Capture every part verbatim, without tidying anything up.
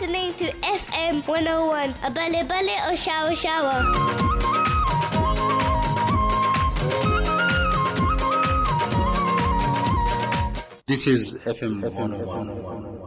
listening to F M one oh one, a Bale Bale or Shower Shower. This is F M one oh one.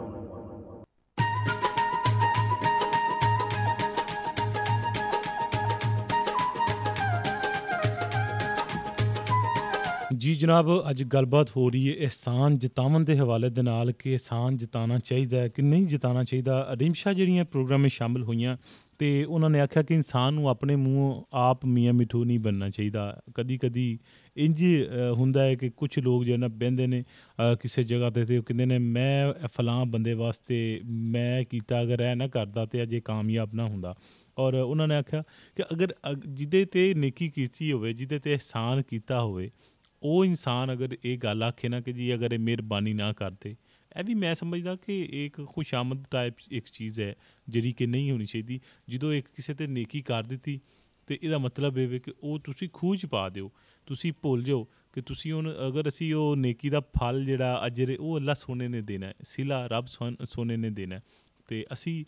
ਜੀ ਜਨਾਬ, ਅੱਜ ਗੱਲਬਾਤ ਹੋ ਰਹੀ ਹੈ ਇਹਸਾਨ ਜਤਾਉਣ ਦੇ ਹਵਾਲੇ ਦੇ ਨਾਲ ਕਿ ਇਹਸਾਨ ਜਤਾਉਣਾ ਚਾਹੀਦਾ ਹੈ ਕਿ ਨਹੀਂ ਜਤਾਉਣਾ ਚਾਹੀਦਾ। ਰਿਮਸ਼ਾ ਜਿਹੜੀਆਂ ਪ੍ਰੋਗਰਾਮ ਵਿੱਚ ਸ਼ਾਮਿਲ ਹੋਈਆਂ ਅਤੇ ਉਹਨਾਂ ਨੇ ਆਖਿਆ ਕਿ ਇਨਸਾਨ ਨੂੰ ਆਪਣੇ ਮੂੰਹੋਂ ਆਪ ਮੀਆਂ ਮਿੱਠੂ ਨਹੀਂ ਬਣਨਾ ਚਾਹੀਦਾ। ਕਦੀ ਕਦੀ ਇੰਝ ਹੁੰਦਾ ਹੈ ਕਿ ਕੁਛ ਲੋਕ ਜੋ ਨਾ ਬਹਿੰਦੇ ਨੇ ਕਿਸੇ ਜਗ੍ਹਾ 'ਤੇ ਅਤੇ ਉਹ ਕਹਿੰਦੇ ਨੇ ਮੈਂ ਫਲਾਂ ਬੰਦੇ ਵਾਸਤੇ ਮੈਂ ਕੀਤਾ, ਅਗਰ ਇਹ ਨਾ ਕਰਦਾ ਤਾਂ ਅਜੇ ਕਾਮਯਾਬ ਨਾ ਹੁੰਦਾ। ਔਰ ਉਹਨਾਂ ਨੇ ਆਖਿਆ ਕਿ ਅਗਰ ਜਿਹਦੇ 'ਤੇ ਨੇਕੀ ਕੀਤੀ ਹੋਵੇ, ਜਿਹਦੇ 'ਤੇ ਇਹਸਾਨ ਕੀਤਾ ਹੋਵੇ, ਉਹ ਇਨਸਾਨ ਅਗਰ ਇਹ ਗੱਲ ਆਖੇ ਨਾ ਕਿ ਜੀ ਅਗਰ ਇਹ ਮਿਹਰਬਾਨੀ ਨਾ ਕਰਦੇ, ਇਹ ਵੀ ਮੈਂ ਸਮਝਦਾ ਕਿ ਇੱਕ ਖੁਸ਼ਾਮਦ ਟਾਈਪ ਇੱਕ ਚੀਜ਼ ਹੈ ਜਿਹੜੀ ਕਿ ਨਹੀਂ ਹੋਣੀ ਚਾਹੀਦੀ। ਜਦੋਂ ਇੱਕ ਕਿਸੇ 'ਤੇ ਨੇਕੀ ਕਰ ਦਿੱਤੀ ਅਤੇ ਇਹਦਾ ਮਤਲਬ ਇਹ ਵੇ ਕਿ ਉਹ ਤੁਸੀਂ ਖੂਹ 'ਚ ਪਾ ਦਿਓ, ਤੁਸੀਂ ਭੁੱਲ ਜਾਓ ਕਿ ਤੁਸੀਂ ਹੁਣ ਅਗਰ ਅਸੀਂ ਉਹ ਨੇਕੀ ਦਾ ਫਲ ਜਿਹੜਾ ਅਜਰ ਉਹ ਅੱਲਾ ਸੋਨੇ ਨੇ ਦੇਣਾ, ਸਿਲਾ ਰੱਬ ਸੋਨ ਸੋਨੇ ਨੇ ਦੇਣਾ, ਅਤੇ ਅਸੀਂ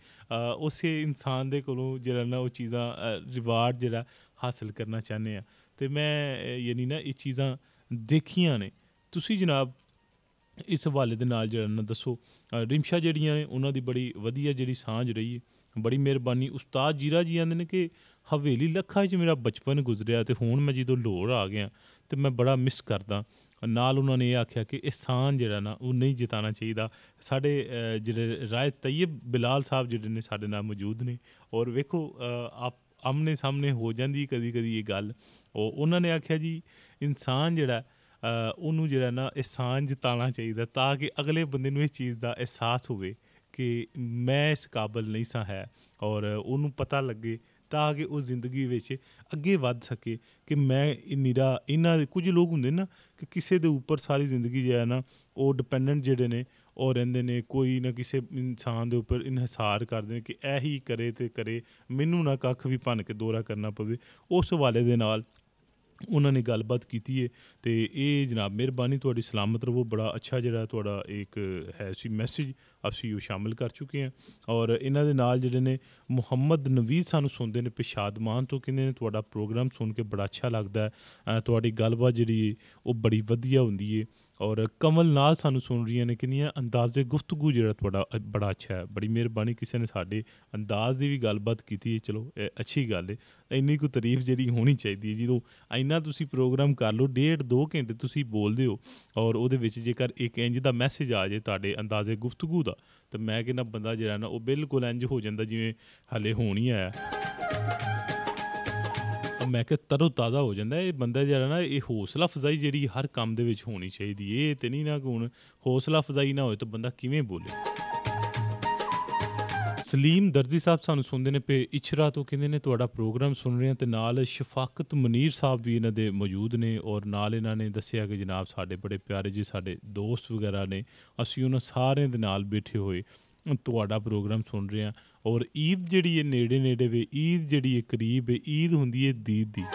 ਉਸੇ ਇਨਸਾਨ ਦੇ ਕੋਲੋਂ ਜਿਹੜਾ ਨਾ ਉਹ ਚੀਜ਼ਾਂ ਰਿਵਾਰਡ ਜਿਹੜਾ ਹਾਸਿਲ ਕਰਨਾ ਚਾਹੁੰਦੇ ਹਾਂ। ਅਤੇ ਮੈਂ ਯਾਨੀ ਨਾ ਇਹ ਚੀਜ਼ਾਂ ਦੇਖੀਆਂ ਨੇ। ਤੁਸੀਂ ਜਨਾਬ ਇਸ ਹਵਾਲੇ ਦੇ ਨਾਲ ਜਿਹੜਾ ਨਾ ਦੱਸੋ। ਰਿਮਸ਼ਾ ਜਿਹੜੀਆਂ ਨੇ ਉਹਨਾਂ ਦੀ ਬੜੀ ਵਧੀਆ ਜਿਹੜੀ ਸਾਂਝ ਰਹੀ ਹੈ, ਬੜੀ ਮਿਹਰਬਾਨੀ। ਉਸਤਾਦ ਜੀਰਾ ਜੀ ਆਉਂਦੇ ਨੇ ਕਿ ਹਵੇਲੀ ਲੱਖਾਂ 'ਚ ਮੇਰਾ ਬਚਪਨ ਗੁਜ਼ਰਿਆ ਅਤੇ ਹੁਣ ਮੈਂ ਜਦੋਂ ਲਾਹੌਰ ਆ ਗਿਆ ਅਤੇ ਮੈਂ ਬੜਾ ਮਿਸ ਕਰਦਾ। ਨਾਲ ਉਹਨਾਂ ਨੇ ਇਹ ਆਖਿਆ ਕਿ ਇਹਸਾਨ ਜਿਹੜਾ ਨਾ ਉਹ ਨਹੀਂ ਜਤਾਉਣਾ ਚਾਹੀਦਾ। ਸਾਡੇ ਜਿਹੜੇ ਰਾਏ ਤയ്यਬ ਬਿਲਾਲ ਸਾਹਿਬ ਜਿਹੜੇ ਨੇ ਸਾਡੇ ਨਾਲ ਮੌਜੂਦ ਨੇ, ਔਰ ਵੇਖੋ ਆਪ ਆਮਨੇ ਸਾਹਮਣੇ ਹੋ ਜਾਂਦੀ ਕਦੀ ਕਦੀ ਇਹ ਗੱਲ। ਉਹ ਉਹਨਾਂ ਨੇ ਆਖਿਆ ਜੀ ਇਨਸਾਨ ਜਿਹੜਾ ਉਹਨੂੰ ਜਿਹੜਾ ਨਾ ਇਹਸਾਨ ਜਤਾਉਣਾ ਚਾਹੀਦਾ ਤਾਂ ਕਿ ਅਗਲੇ ਬੰਦੇ ਨੂੰ ਇਸ ਚੀਜ਼ ਦਾ ਅਹਿਸਾਸ ਹੋਵੇ ਕਿ ਮੈਂ ਇਸ ਕਾਬਲ ਨਹੀਂ ਸਾਂ ਹੈ, ਔਰ ਉਹਨੂੰ ਪਤਾ ਲੱਗੇ ਤਾਂ ਕਿ ਉਹ ਜ਼ਿੰਦਗੀ ਵਿੱਚ ਅੱਗੇ ਵੱਧ ਸਕੇ ਕਿ ਮੈਂ ਨਿਰਾ ਇਹਨਾਂ ਦੇ ਕੁਝ ਲੋਕ ਹੁੰਦੇ ਨਾ ਕਿ ਕਿਸੇ ਦੇ ਉੱਪਰ ਸਾਰੀ ਜ਼ਿੰਦਗੀ ਜਿਹੜਾ ਨਾ ਉਹ ਡਿਪੈਂਡੈਂਟ ਜਿਹੜੇ ਨੇ ਉਹ ਰਹਿੰਦੇ ਨੇ, ਕੋਈ ਨਾ ਕਿਸੇ ਇਨਸਾਨ ਦੇ ਉੱਪਰ ਇਨਹਿਸਾਰ ਕਰਦੇ ਨੇ ਕਿ ਇਹੀ ਕਰੇ ਅਤੇ ਕਰੇ, ਮੈਨੂੰ ਨਾ ਕੱਖ ਵੀ ਭੰਨ ਕੇ ਦੋਹਰਾ ਕਰਨਾ ਪਵੇ। ਉਸ ਹਵਾਲੇ ਦੇ ਨਾਲ ਉਹਨਾਂ ਨੇ ਗੱਲਬਾਤ ਕੀਤੀ ਹੈ ਅਤੇ ਇਹ ਜਨਾਬ ਮਿਹਰਬਾਨੀ ਤੁਹਾਡੀ ਸਲਾਮਤ ਰਵੋ। ਬੜਾ ਅੱਛਾ ਜਿਹੜਾ ਤੁਹਾਡਾ ਇੱਕ ਹੈ ਸੀ ਮੈਸੇਜ ਅਸੀਂ ਉਹ ਸ਼ਾਮਿਲ ਕਰ ਚੁੱਕੇ ਹਾਂ। ਔਰ ਇਹਨਾਂ ਦੇ ਨਾਲ ਜਿਹੜੇ ਨੇ ਮੁਹੰਮਦ ਨਵੀਦ ਸਾਨੂੰ ਸੁਣਦੇ ਨੇ ਪਿਸ਼ਾਦਮਾਨ ਤੋਂ, ਕਹਿੰਦੇ ਨੇ ਤੁਹਾਡਾ ਪ੍ਰੋਗਰਾਮ ਸੁਣ ਕੇ ਬੜਾ ਅੱਛਾ ਲੱਗਦਾ ਹੈ, ਤੁਹਾਡੀ ਗੱਲਬਾਤ ਜਿਹੜੀ ਉਹ ਬੜੀ ਵਧੀਆ ਹੁੰਦੀ ਹੈ। ਔਰ ਕਮਲ ਨਾਲ ਸਾਨੂੰ ਸੁਣ ਰਹੀਆਂ ਨੇ, ਕਿੰਨੀਆਂ ਅੰਦਾਜ਼ੇ ਗੁਫ਼ਤਗੂ ਜਿਹੜਾ ਤੁਹਾਡਾ ਬੜਾ ਅੱਛਾ ਹੈ, ਬੜੀ ਮਿਹਰਬਾਨੀ। ਕਿਸੇ ਨੇ ਸਾਡੇ ਅੰਦਾਜ਼ ਦੀ ਵੀ ਗੱਲਬਾਤ ਕੀਤੀ ਹੈ, ਚਲੋ ਇਹ ਅੱਛੀ ਗੱਲ ਹੈ। ਇੰਨੀ ਕੁ ਤਾਰੀਫ ਜਿਹੜੀ ਹੋਣੀ ਚਾਹੀਦੀ ਹੈ। ਜਦੋਂ ਇੰਨਾ ਤੁਸੀਂ ਪ੍ਰੋਗਰਾਮ ਕਰ ਲਓ, ਡੇਢ ਦੋ ਘੰਟੇ ਤੁਸੀਂ ਬੋਲਦੇ ਹੋ, ਔਰ ਉਹਦੇ ਵਿੱਚ ਜੇਕਰ ਇੱਕ ਇੰਝ ਦਾ ਮੈਸੇਜ ਆ ਜਾਏ ਤੁਹਾਡੇ ਅੰਦਾਜ਼ੇ ਗੁਫ਼ਤਗੂ ਦਾ, ਤਾਂ ਮੈਂ ਕਹਿੰਦਾ ਬੰਦਾ ਜਿਹੜਾ ਨਾ ਉਹ ਬਿਲਕੁਲ ਇੰਝ ਹੋ ਜਾਂਦਾ ਜਿਵੇਂ ਹਾਲੇ ਹੋਣ ਹੀ ਆਇਆ। ਮੈਂ ਕਿਹਾ ਤਰੋ ਤਾਜ਼ਾ ਹੋ ਜਾਂਦਾ ਇਹ ਬੰਦਾ ਜਿਹੜਾ ਨਾ। ਇਹ ਹੌਸਲਾ ਅਫਜ਼ਾਈ ਜਿਹੜੀ ਹਰ ਕੰਮ ਦੇ ਵਿੱਚ ਹੋਣੀ ਚਾਹੀਦੀ। ਇਹ ਤਾਂ ਨਹੀਂ ਨਾ ਕਿ ਹੁਣ ਹੌਸਲਾ ਅਫਜ਼ਾਈ ਨਾ ਹੋਏ ਤਾਂ ਬੰਦਾ ਕਿਵੇਂ ਬੋਲੇ। ਸਲੀਮ ਦਰਜੀ ਸਾਹਿਬ ਸਾਨੂੰ ਸੁਣਦੇ ਨੇ ਪੇ ਇਚਰਾ ਤੋਂ, ਕਹਿੰਦੇ ਨੇ ਤੁਹਾਡਾ ਪ੍ਰੋਗਰਾਮ ਸੁਣ ਰਹੇ ਹਾਂ ਅਤੇ ਨਾਲ ਸ਼ਫਾਕਤ ਮਨੀਰ ਸਾਹਿਬ ਵੀ ਇਹਨਾਂ ਦੇ ਮੌਜੂਦ ਨੇ। ਔਰ ਨਾਲ ਇਹਨਾਂ ਨੇ ਦੱਸਿਆ ਕਿ ਜਨਾਬ ਸਾਡੇ ਬੜੇ ਪਿਆਰੇ ਜੀ ਸਾਡੇ ਦੋਸਤ ਵਗੈਰਾ ਨੇ, ਅਸੀਂ ਉਹਨਾਂ ਸਾਰਿਆਂ ਦੇ ਨਾਲ ਬੈਠੇ ਹੋਏ ਤੁਹਾਡਾ ਪ੍ਰੋਗਰਾਮ ਸੁਣ ਰਹੇ ਹਾਂ। ਔਰ ਈਦ ਜਿਹੜੀ ਹੈ ਨੇੜੇ ਨੇੜੇ ਵੇ, ਈਦ ਜਿਹੜੀ ਹੈ ਕਰੀਬ ਹੈ, ਈਦ ਹੁੰਦੀ ਹੈ ਦੀਦ ਦੀ।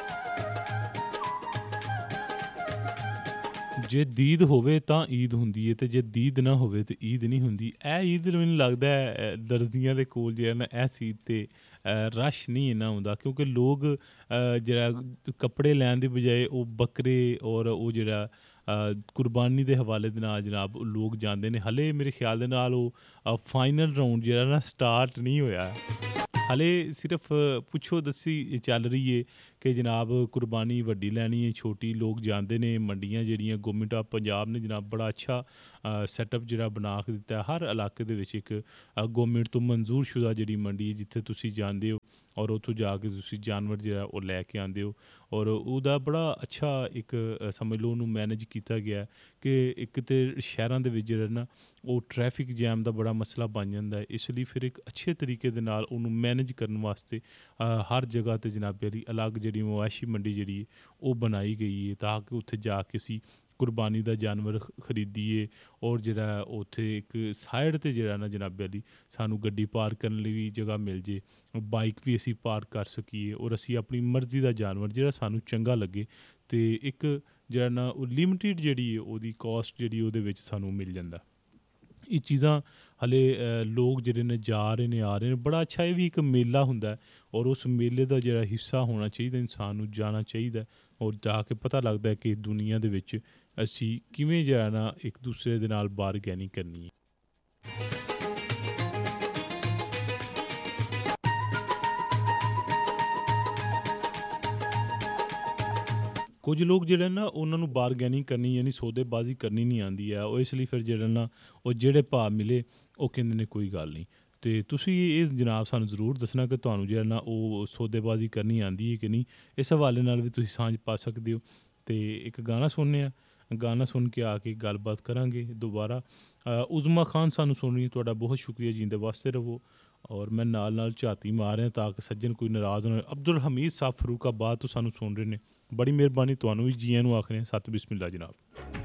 ਜੇ ਦੀਦ ਹੋਵੇ ਤਾਂ ਈਦ ਹੁੰਦੀ ਹੈ ਅਤੇ ਜੇ ਦੀਦ ਨਾ ਹੋਵੇ ਤਾਂ ਈਦ ਨਹੀਂ ਹੁੰਦੀ। ਇਹ ਈਦ ਮੈਨੂੰ ਲੱਗਦਾ ਹੈ ਦਰਜ਼ੀਆਂ ਦੇ ਕੋਲ ਜਿਹੜਾ ਨਾ ਇਸ ਈਦ 'ਤੇ ਰਸ਼ ਨਹੀਂ ਇੰਨਾ ਹੁੰਦਾ, ਕਿਉਂਕਿ ਲੋਕ ਜਿਹੜਾ ਕੱਪੜੇ ਲੈਣ ਦੀ ਬਜਾਏ ਉਹ ਬੱਕਰੇ ਔਰ ਉਹ ਜਿਹੜਾ ਕੁਰਬਾਨੀ ਦੇ ਹਵਾਲੇ ਦੇ ਨਾਲ ਜਨਾਬ ਲੋਕ ਜਾਂਦੇ ਨੇ। ਹਾਲੇ ਮੇਰੇ ਖਿਆਲ ਦੇ ਨਾਲ ਉਹ ਫਾਈਨਲ ਰਾਊਂਡ ਜਿਹੜਾ ਨਾ ਸਟਾਰਟ ਨਹੀਂ ਹੋਇਆ, ਹਾਲੇ ਸਿਰਫ ਪੁੱਛੋ ਦੱਸੀ ਚੱਲ ਰਹੀ ਹੈ ਕਿ ਜਨਾਬ ਕੁਰਬਾਨੀ ਵੱਡੀ ਲੈਣੀ ਹੈ, ਛੋਟੀ ਲੋਕ ਜਾਂਦੇ ਨੇ। ਮੰਡੀਆਂ ਜਿਹੜੀਆਂ ਗੌਰਮੈਂਟ ਆਫ ਪੰਜਾਬ ਨੇ ਜਨਾਬ ਬੜਾ ਅੱਛਾ ਸੈਟਅਪ ਜਿਹੜਾ ਬਣਾ ਕੇ ਦਿੱਤਾ। ਹਰ ਇਲਾਕੇ ਦੇ ਵਿੱਚ ਇੱਕ ਗੌਰਮੈਂਟ ਤੋਂ ਮਨਜ਼ੂਰ ਸ਼ੁਦਾ ਜਿਹੜੀ ਮੰਡੀ ਹੈ ਜਿੱਥੇ ਤੁਸੀਂ ਜਾਂਦੇ ਹੋ ਔਰ ਉੱਥੋਂ ਜਾ ਕੇ ਤੁਸੀਂ ਜਾਨਵਰ ਜਿਹੜਾ ਉਹ ਲੈ ਕੇ ਆਉਂਦੇ ਹੋ, ਔਰ ਉਹਦਾ ਬੜਾ ਅੱਛਾ ਇੱਕ ਸਮਝ ਲਓ ਉਹਨੂੰ ਮੈਨੇਜ ਕੀਤਾ ਗਿਆ ਕਿ ਇੱਕ ਤਾਂ ਸ਼ਹਿਰਾਂ ਦੇ ਵਿੱਚ ਜਿਹੜਾ ਨਾ ਉਹ ਟ੍ਰੈਫਿਕ ਜੈਮ ਦਾ ਬੜਾ ਮਸਲਾ ਬਣ ਜਾਂਦਾ ਹੈ। ਇਸ ਲਈ ਫਿਰ ਇੱਕ ਅੱਛੇ ਤਰੀਕੇ ਦੇ ਨਾਲ ਉਹਨੂੰ ਮੈਨੇਜ ਕਰਨ ਵਾਸਤੇ ਹਰ ਜਗ੍ਹਾ 'ਤੇ ਜਨਾਬੇ ਵਾਲੀ ਅਲੱਗ ਜਿਹੜੀ ਮਵਾਸ਼ੀ ਮੰਡੀ ਜਿਹੜੀ ਉਹ ਬਣਾਈ ਗਈ ਹੈ ਤਾਂ ਕਿ ਉੱਥੇ ਜਾ ਕੇ ਅਸੀਂ ਕੁਰਬਾਨੀ ਦਾ ਜਾਨਵਰ ਖਰੀਦੀਏ। ਔਰ ਜਿਹੜਾ ਉੱਥੇ ਇੱਕ ਸਾਈਡ 'ਤੇ ਜਿਹੜਾ ਨਾ ਜਨਾਬੇ ਵਾਲੀ ਸਾਨੂੰ ਗੱਡੀ ਪਾਰਕ ਕਰਨ ਲਈ ਵੀ ਜਗ੍ਹਾ ਮਿਲ ਜੇ, ਬਾਈਕ ਵੀ ਅਸੀਂ ਪਾਰਕ ਕਰ ਸਕੀਏ ਔਰ ਅਸੀਂ ਆਪਣੀ ਮਰਜ਼ੀ ਦਾ ਜਾਨਵਰ ਜਿਹੜਾ ਸਾਨੂੰ ਚੰਗਾ ਲੱਗੇ ਅਤੇ ਇੱਕ ਜਿਹੜਾ ਨਾ ਉਹ ਲਿਮਿਟਿਡ ਜਿਹੜੀ ਹੈ ਉਹਦੀ ਕੋਸਟ ਜਿਹੜੀ ਉਹਦੇ ਵਿੱਚ ਸਾਨੂੰ ਮਿਲ ਜਾਂਦਾ। ਇਹ ਚੀਜ਼ਾਂ ਹਲੇ ਲੋਕ ਜਿਹੜੇ ਨੇ ਜਾ ਰਹੇ ਨੇ ਆ ਰਹੇ ਨੇ। ਬੜਾ ਅੱਛਾ, ਇਹ ਵੀ ਇੱਕ ਮੇਲਾ ਹੁੰਦਾ ਔਰ ਉਸ ਮੇਲੇ ਦਾ ਜਿਹੜਾ ਹਿੱਸਾ ਹੋਣਾ ਚਾਹੀਦਾ, ਇਨਸਾਨ ਨੂੰ ਜਾਣਾ ਚਾਹੀਦਾ ਔਰ ਜਾ ਕੇ ਪਤਾ ਲੱਗਦਾ ਕਿ ਦੁਨੀਆ ਦੇ ਵਿੱਚ ਅਸੀਂ ਕਿਵੇਂ ਜਿਹੜਾ ਨਾ ਇੱਕ ਦੂਸਰੇ ਦੇ ਨਾਲ ਬਾਰਗੇਨਿੰਗ ਕਰਨੀ ਹੈ। ਕੁਝ ਲੋਕ ਜਿਹੜੇ ਨਾ ਉਹਨਾਂ ਨੂੰ ਬਾਰਗੇਨਿੰਗ ਕਰਨੀ ਯਾਨੀ ਸੌਦੇਬਾਜ਼ੀ ਕਰਨੀ ਨਹੀਂ ਆਉਂਦੀ ਹੈ, ਉਹ ਇਸ ਲਈ ਫਿਰ ਜਿਹੜਾ ਨਾ ਉਹ ਜਿਹੜੇ ਭਾਅ ਮਿਲੇ ਉਹ ਕਹਿੰਦੇ ਨੇ ਕੋਈ ਗੱਲ ਨਹੀਂ। ਅਤੇ ਤੁਸੀਂ ਇਹ ਜਨਾਬ ਸਾਨੂੰ ਜ਼ਰੂਰ ਦੱਸਣਾ ਕਿ ਤੁਹਾਨੂੰ ਜਿਹੜਾ ਨਾ ਉਹ ਸੌਦੇਬਾਜ਼ੀ ਕਰਨੀ ਆਉਂਦੀ ਹੈ ਕਿ ਨਹੀਂ। ਇਸ ਹਵਾਲੇ ਨਾਲ ਵੀ ਤੁਸੀਂ ਸਾਂਝ ਪਾ ਸਕਦੇ ਹੋ। ਅਤੇ ਇੱਕ ਗਾਣਾ ਸੁਣਨੇ ਆ, ਗਾਣਾ ਸੁਣ ਕੇ ਆ ਕੇ ਗੱਲਬਾਤ ਕਰਾਂਗੇ ਦੁਬਾਰਾ। ਉਜ਼ਮਾ ਖਾਨ ਸਾਨੂੰ ਸੁਣ ਰਹੀ, ਤੁਹਾਡਾ ਬਹੁਤ ਸ਼ੁਕਰੀਆ, ਜੀਂਦੇ ਵਾਸਤੇ ਰਹੋ। ਔਰ ਮੈਂ ਨਾਲ ਨਾਲ ਝਾਤੀ ਮਾਰ ਰਿਹਾ ਤਾਂ ਕਿ ਸੱਜਣ ਕੋਈ ਨਾਰਾਜ਼ ਨਾ ਹੋਏ। ਅਬਦੁਲ ਹਮੀਦ ਸਾਹਿਬ ਫਰੂਕਾਬਾਦ ਤੋਂ ਸਾਨੂੰ ਸੁਣ ਰਹੇ ਨੇ, ਬੜੀ ਮਿਹਰਬਾਨੀ। ਤੁਹਾਨੂੰ ਵੀ ਜੀਆਂ ਨੂੰ ਆਖਦੇ ਹਾਂ, ਸਤ ਬਿਸਮਿਲ੍ਲਾ ਜਨਾਬ।